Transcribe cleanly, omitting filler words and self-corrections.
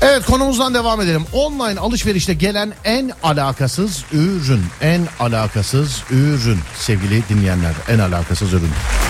Evet, konumuzdan devam edelim. Online alışverişte gelen en alakasız ürün. En alakasız ürün sevgili dinleyenler. En alakasız ürün.